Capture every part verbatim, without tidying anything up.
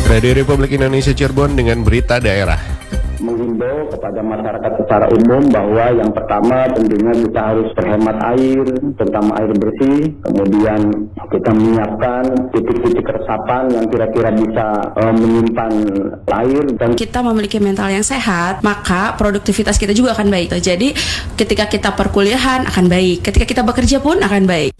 Radio Republik Indonesia Cirebon dengan berita daerah. Menghimbau kepada masyarakat secara umum bahwa yang pertama tentunya kita harus berhemat air, terutama air bersih. Kemudian kita menyiapkan titik-titik resapan yang kira-kira bisa uh, menyimpan air. Dan kita memiliki mental yang sehat, maka produktivitas kita juga akan baik. Jadi ketika kita perkuliahan akan baik, ketika kita bekerja pun akan baik.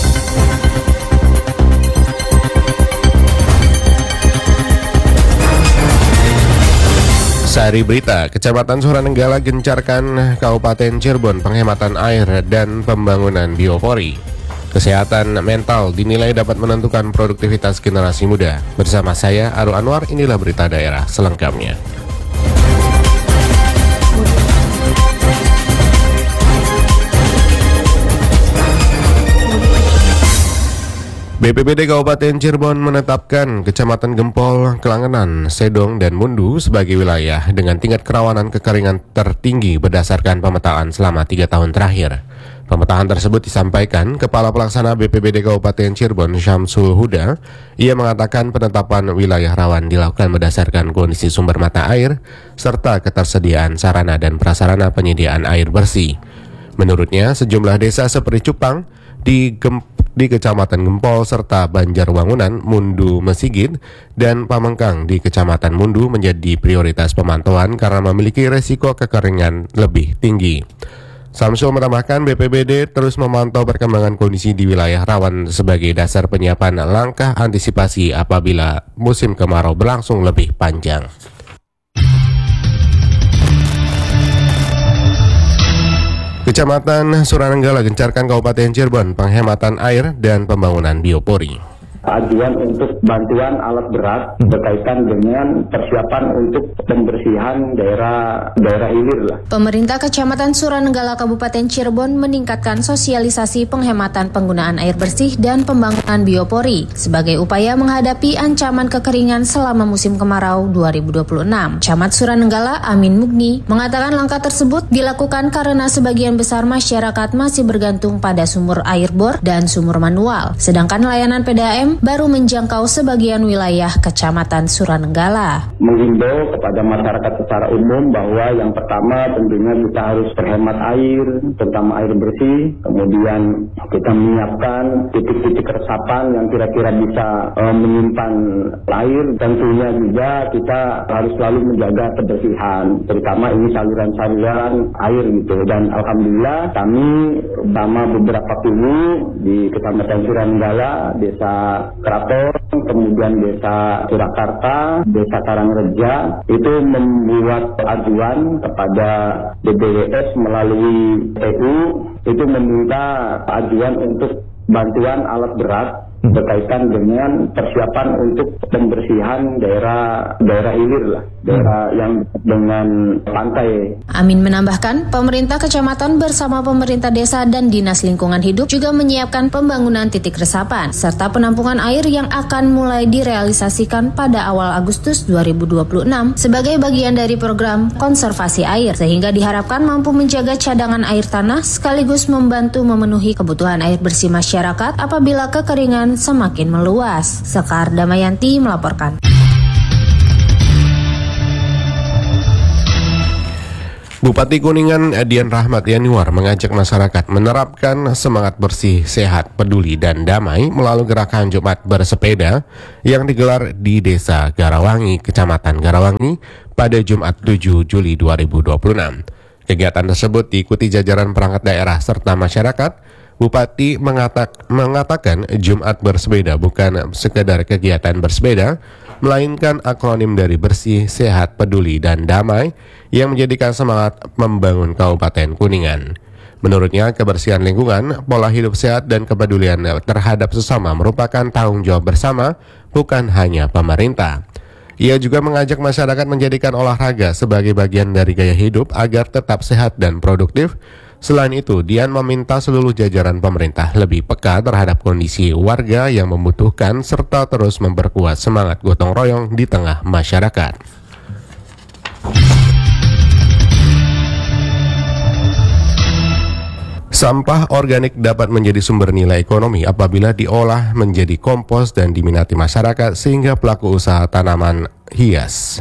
Sari Berita, Kecamatan Suranenggala gencarkan Kabupaten Cirebon penghematan air dan pembangunan biopori. Kesehatan mental dinilai dapat menentukan produktivitas generasi muda. Bersama saya, Aru Anwar, inilah berita daerah selengkapnya. B P B D Kabupaten Cirebon menetapkan Kecamatan Gempol, Kelangenan, Sedong, dan Mundu sebagai wilayah dengan tingkat kerawanan kekeringan tertinggi berdasarkan pemetaan selama tiga tahun terakhir. Pemetaan tersebut disampaikan Kepala Pelaksana B P B D Kabupaten Cirebon, Syamsul Huda. Ia mengatakan penetapan wilayah rawan dilakukan berdasarkan kondisi sumber mata air serta ketersediaan sarana dan prasarana penyediaan air bersih. Menurutnya, sejumlah desa seperti Cupang di Gempol, di Kecamatan Gempol serta Banjarwangunan, Mundu, Mesigit, dan Pamengkang di Kecamatan Mundu menjadi prioritas pemantauan karena memiliki resiko kekeringan lebih tinggi. Samsul menambahkan B P B D terus memantau perkembangan kondisi di wilayah rawan sebagai dasar penyiapan langkah antisipasi apabila musim kemarau berlangsung lebih panjang. Kecamatan Suranenggala gencarkan Kabupaten Cirebon penghematan air dan pembangunan biopori. Ajuan untuk bantuan alat berat berkaitan dengan persiapan untuk pembersihan daerah daerah hilir lah. Pemerintah Kecamatan Suranenggala Kabupaten Cirebon meningkatkan sosialisasi penghematan penggunaan air bersih dan pembangunan biopori sebagai upaya menghadapi ancaman kekeringan selama musim kemarau dua ribu dua puluh enam. Camat Suranenggala Amin Mugni mengatakan langkah tersebut dilakukan karena sebagian besar masyarakat masih bergantung pada sumur air bor dan sumur manual, sedangkan layanan P D A M baru menjangkau sebagian wilayah Kecamatan Suranenggala. Menghimbau kepada masyarakat secara umum bahwa yang pertama tentunya kita harus berhemat air, terutama air bersih. Kemudian kita menyiapkan titik-titik resapan yang kira-kira bisa uh, menyimpan air. Tentunya juga kita harus selalu menjaga kebersihan, terutama ini saluran-saluran air gitu. Dan alhamdulillah kami bersama beberapa kubu di Kecamatan Suranenggala, Desa Kraton, kemudian Desa Surakarta, Desa Karangreja, itu membuat ajuan kepada B B W S melalui T U, itu meminta ajuan untuk bantuan alat berat berkaitan dengan persiapan untuk pembersihan daerah daerah hilir lah, daerah yang dengan pantai. Amin menambahkan, pemerintah kecamatan bersama pemerintah desa dan Dinas Lingkungan Hidup juga menyiapkan pembangunan titik resapan serta penampungan air yang akan mulai direalisasikan pada awal Agustus dua ribu dua puluh enam sebagai bagian dari program konservasi air, sehingga diharapkan mampu menjaga cadangan air tanah sekaligus membantu memenuhi kebutuhan air bersih masyarakat apabila kekeringan semakin meluas. Sekar Damayanti melaporkan. Bupati Kuningan Dian Rahmat Yanuar mengajak masyarakat menerapkan semangat bersih, sehat, peduli, dan damai melalui gerakan Jumat bersepeda yang digelar di Desa Garawangi, Kecamatan Garawangi pada Jumat tujuh Juli dua ribu dua puluh enam. Kegiatan tersebut diikuti jajaran perangkat daerah serta masyarakat. Bupati mengatak, mengatakan Jumat bersepeda bukan sekedar kegiatan bersepeda, melainkan akronim dari bersih, sehat, peduli, dan damai yang menjadikan semangat membangun Kabupaten Kuningan. Menurutnya, kebersihan lingkungan, pola hidup sehat, dan kepedulian terhadap sesama merupakan tanggung jawab bersama, bukan hanya pemerintah. Ia juga mengajak masyarakat menjadikan olahraga sebagai bagian dari gaya hidup agar tetap sehat dan produktif. Selain itu, Dian meminta seluruh jajaran pemerintah lebih peka terhadap kondisi warga yang membutuhkan serta terus memperkuat semangat gotong royong di tengah masyarakat. Sampah organik dapat menjadi sumber nilai ekonomi apabila diolah menjadi kompos dan diminati masyarakat sehingga pelaku usaha tanaman hias.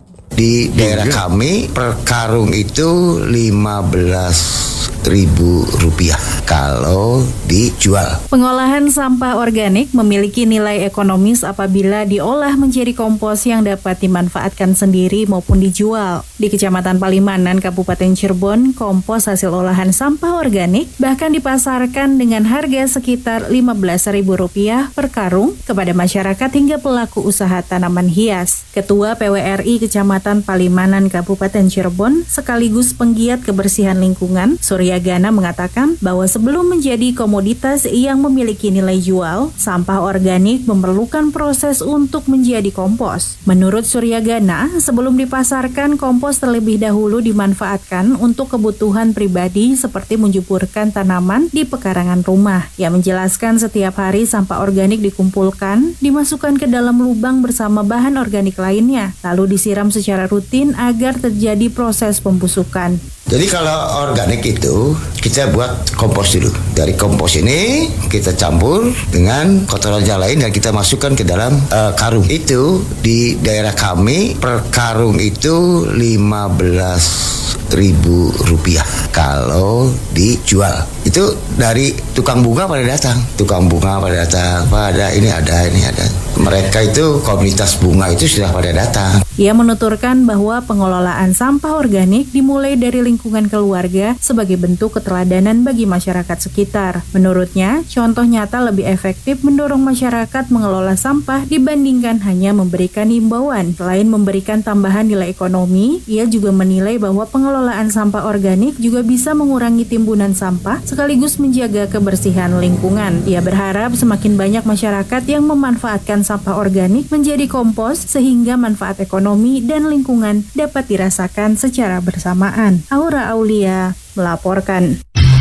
Di daerah kami per karung itu lima belas ribu rupiah kalau dijual. Pengolahan sampah organik memiliki nilai ekonomis apabila diolah menjadi kompos yang dapat dimanfaatkan sendiri maupun dijual. Di Kecamatan Palimanan, Kabupaten Cirebon, kompos hasil olahan sampah organik bahkan dipasarkan dengan harga sekitar lima belas ribu rupiah per karung kepada masyarakat hingga pelaku usaha tanaman hias. Ketua P W R I Kecamatan Palimanan, Kabupaten Cirebon, sekaligus penggiat kebersihan lingkungan, Surya Gana mengatakan bahwa sebelum menjadi komoditas yang memiliki nilai jual, sampah organik memerlukan proses untuk menjadi kompos. Menurut Surya Gana, sebelum dipasarkan, kompos terlebih dahulu dimanfaatkan untuk kebutuhan pribadi seperti menjuburkan tanaman di pekarangan rumah. Ia menjelaskan setiap hari sampah organik dikumpulkan, dimasukkan ke dalam lubang bersama bahan organik lainnya, lalu disiram secara rutin agar terjadi proses pembusukan. Jadi kalau organik itu kita buat kompos dulu. Dari kompos ini kita campur dengan kotoran yang lain dan kita masukkan ke dalam uh, karung. Itu di daerah kami per karung itu lima belas ribu rupiah kalau dijual. Itu dari tukang bunga pada datang, tukang bunga pada datang, pada ini ada, ini ada. Mereka itu komunitas bunga itu sudah pada datang. Ia menuturkan bahwa pengelolaan sampah organik dimulai dari lingkungan keluarga sebagai bentuk keteladanan bagi masyarakat sekitar. Menurutnya, contoh nyata lebih efektif mendorong masyarakat mengelola sampah dibandingkan hanya memberikan himbauan. Selain memberikan tambahan nilai ekonomi, ia juga menilai bahwa pengelolaan sampah organik juga bisa mengurangi timbunan sampah sekaligus menjaga kebersihan lingkungan. Ia berharap semakin banyak masyarakat yang memanfaatkan sampah organik menjadi kompos sehingga manfaat ekonomi dan lingkungan dapat dirasakan secara bersamaan. Aura Aulia melaporkan.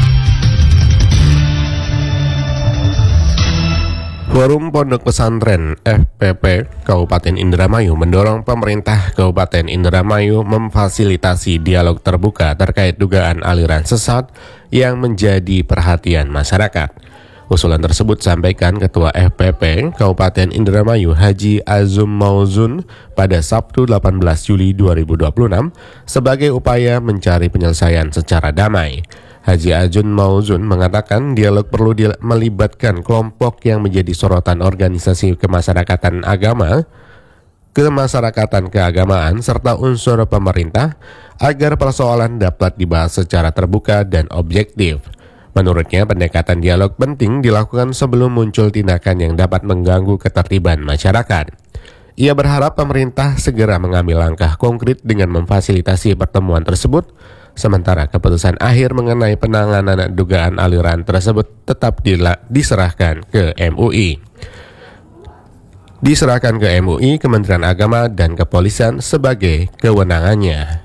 Forum Pondok Pesantren F P P Kabupaten Indramayu mendorong pemerintah Kabupaten Indramayu memfasilitasi dialog terbuka terkait dugaan aliran sesat yang menjadi perhatian masyarakat. Usulan tersebut disampaikan Ketua F P P Kabupaten Indramayu Haji Azum Mauzun pada Sabtu delapan belas Juli dua ribu dua puluh enam sebagai upaya mencari penyelesaian secara damai. Haji Azum Mauzun mengatakan dialog perlu melibatkan kelompok yang menjadi sorotan organisasi kemasyarakatan agama, kemasyarakatan keagamaan, serta unsur pemerintah agar persoalan dapat dibahas secara terbuka dan objektif. Menurutnya, pendekatan dialog penting dilakukan sebelum muncul tindakan yang dapat mengganggu ketertiban masyarakat. Ia berharap pemerintah segera mengambil langkah konkret dengan memfasilitasi pertemuan tersebut, sementara keputusan akhir mengenai penanganan dugaan aliran tersebut tetap diserahkan ke M U I. Diserahkan ke M U I, Kementerian Agama, dan Kepolisian sebagai kewenangannya.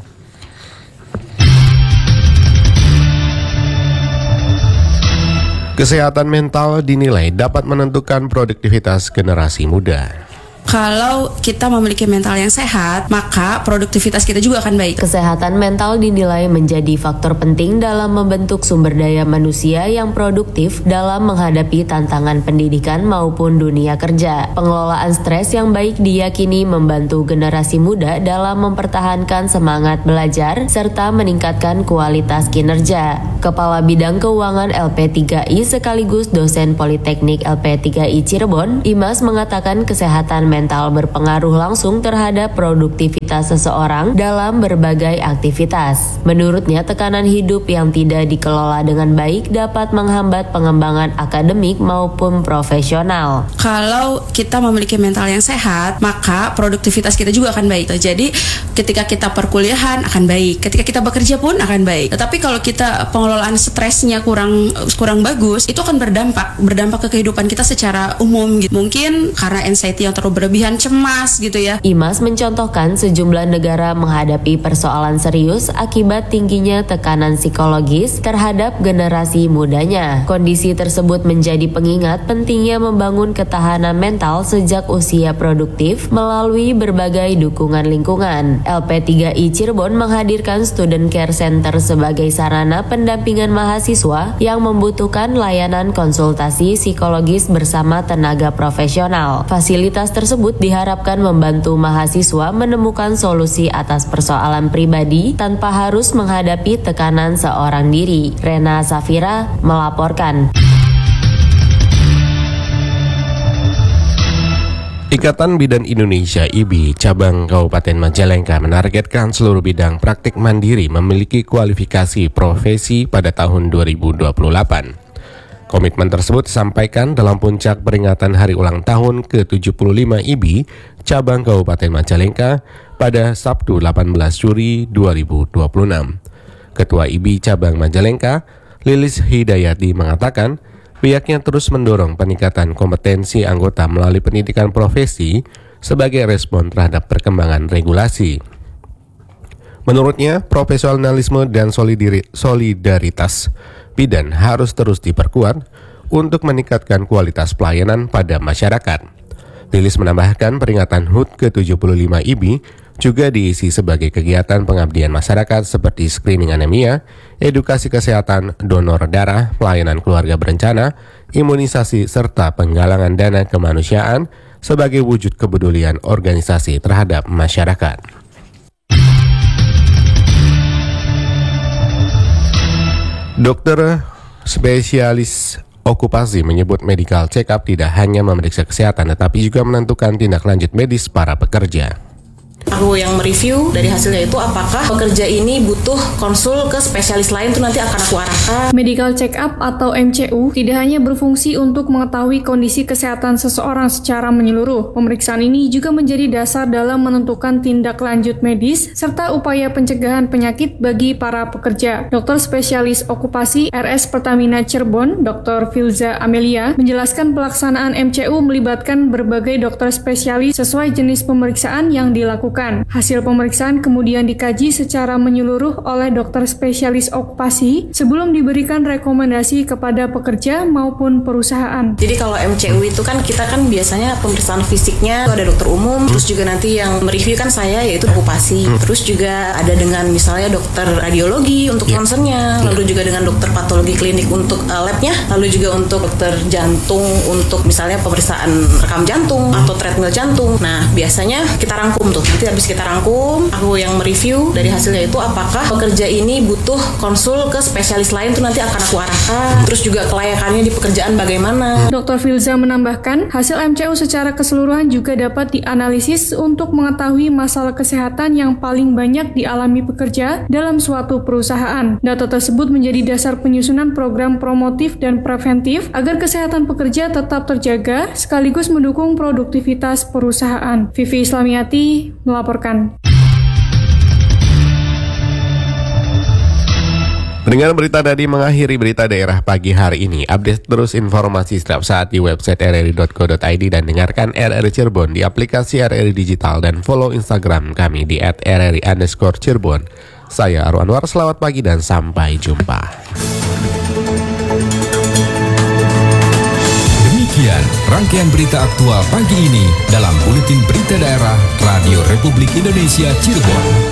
Kesehatan mental dinilai dapat menentukan produktivitas generasi muda. Kalau kita memiliki mental yang sehat, maka produktivitas kita juga akan baik. Kesehatan mental dinilai menjadi faktor penting dalam membentuk sumber daya manusia yang produktif dalam menghadapi tantangan pendidikan maupun dunia kerja. Pengelolaan stres yang baik diyakini membantu generasi muda dalam mempertahankan semangat belajar serta meningkatkan kualitas kinerja. Kepala Bidang Keuangan L P tiga I sekaligus dosen Politeknik L P tiga I Cirebon, Imas mengatakan kesehatan mental mental berpengaruh langsung terhadap produktivitas seseorang dalam berbagai aktivitas. Menurutnya, tekanan hidup yang tidak dikelola dengan baik dapat menghambat pengembangan akademik maupun profesional. Kalau kita memiliki mental yang sehat, maka produktivitas kita juga akan baik. Jadi, ketika kita perkuliahan akan baik, ketika kita bekerja pun akan baik. Tetapi kalau kita pengelolaan stresnya kurang kurang bagus, itu akan berdampak berdampak ke kehidupan kita secara umum gitu. Mungkin karena anxiety yang terlalu berlebihan, cemas gitu ya. Imas mencontohkan sejumlah sejumlah negara menghadapi persoalan serius akibat tingginya tekanan psikologis terhadap generasi mudanya. Kondisi tersebut menjadi pengingat pentingnya membangun ketahanan mental sejak usia produktif melalui berbagai dukungan lingkungan. L P tiga I Cirebon menghadirkan Student Care Center sebagai sarana pendampingan mahasiswa yang membutuhkan layanan konsultasi psikologis bersama tenaga profesional. Fasilitas tersebut diharapkan membantu mahasiswa menemukan solusi atas persoalan pribadi tanpa harus menghadapi tekanan seorang diri. Rena Safira melaporkan. Ikatan Bidan Indonesia I B I cabang Kabupaten Majalengka menargetkan seluruh bidang praktik mandiri memiliki kualifikasi profesi pada tahun dua ribu dua puluh delapan. Komitmen tersebut disampaikan dalam puncak peringatan hari ulang tahun ke tujuh puluh lima I B I cabang Kabupaten Majalengka pada Sabtu delapan belas Juli dua ribu dua puluh enam. Ketua I B I cabang Majalengka, Lilis Hidayati mengatakan, pihaknya terus mendorong peningkatan kompetensi anggota melalui pendidikan profesi sebagai respon terhadap perkembangan regulasi. Menurutnya, profesionalisme dan solidaritas bidan harus terus diperkuat untuk meningkatkan kualitas pelayanan pada masyarakat. Lilis menambahkan peringatan H U T ke tujuh puluh lima I B I juga diisi sebagai kegiatan pengabdian masyarakat seperti screening anemia, edukasi kesehatan, donor darah, pelayanan keluarga berencana, imunisasi, serta penggalangan dana kemanusiaan sebagai wujud kepedulian organisasi terhadap masyarakat. Dokter spesialis okupasi menyebut medical check-up tidak hanya memeriksa kesehatan tetapi juga menentukan tindak lanjut medis para pekerja. Aku yang mereview dari hasilnya itu apakah pekerja ini butuh konsul ke spesialis lain itu nanti akan aku arahkan. Medical check-up atau M C U tidak hanya berfungsi untuk mengetahui kondisi kesehatan seseorang secara menyeluruh. Pemeriksaan ini juga menjadi dasar dalam menentukan tindak lanjut medis serta upaya pencegahan penyakit bagi para pekerja. Dokter spesialis okupasi R S Pertamina Cirebon, Dokter Filza Amelia, menjelaskan pelaksanaan M C U melibatkan berbagai dokter spesialis sesuai jenis pemeriksaan yang dilakukan. Hasil pemeriksaan kemudian dikaji secara menyeluruh oleh dokter spesialis okupasi sebelum diberikan rekomendasi kepada pekerja maupun perusahaan. Jadi kalau M C U itu kan kita kan biasanya pemeriksaan fisiknya itu ada dokter umum, terus juga nanti yang mereview kan saya yaitu okupasi. Terus juga ada dengan misalnya dokter radiologi untuk concernnya, lalu juga dengan dokter patologi klinik untuk uh, labnya, lalu juga untuk dokter jantung untuk misalnya pemeriksaan rekam jantung atau treadmill jantung. Nah biasanya kita rangkum tuh. Nanti habis kita rangkum, aku yang mereview dari hasilnya itu apakah pekerja ini butuh konsul ke spesialis lain itu nanti akan aku arahkan. Terus juga kelayakannya di pekerjaan bagaimana. Dokter Filza menambahkan, hasil M C U secara keseluruhan juga dapat dianalisis untuk mengetahui masalah kesehatan yang paling banyak dialami pekerja dalam suatu perusahaan. Data tersebut menjadi dasar penyusunan program promotif dan preventif agar kesehatan pekerja tetap terjaga sekaligus mendukung produktivitas perusahaan. Vivi Islamiati melaporkan. Dengan berita tadi mengakhiri berita daerah pagi hari ini. Update terus informasi setiap saat di website r r i dot co dot i d dan dengarkan R R I Cirebon di aplikasi R R I Digital dan follow Instagram kami di at r r i underscore Cirebon. Saya Arwan Anwar, selamat pagi dan sampai jumpa. Demikian rangkaian berita aktual pagi ini dalam Buletin Berita Daerah Radio Republik Indonesia Cirebon.